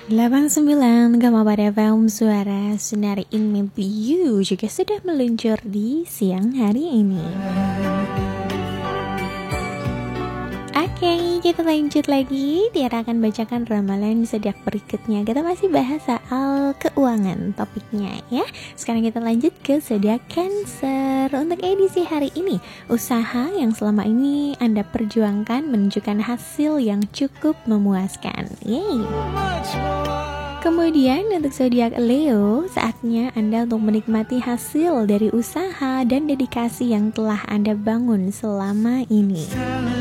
89,4 FM Suara Senari in Mimpi You juga sudah meluncur di siang hari ini. Oke, kita lanjut lagi. Tiara akan bacakan ramalan zodiak berikutnya. Kita masih bahas soal keuangan topiknya ya. Sekarang kita lanjut ke zodiak Cancer. Untuk edisi hari ini, usaha yang selama ini Anda perjuangkan menunjukkan hasil yang cukup memuaskan. Yeay. Kemudian untuk zodiak Leo, saatnya Anda untuk menikmati hasil dari usaha dan dedikasi yang telah Anda bangun selama ini.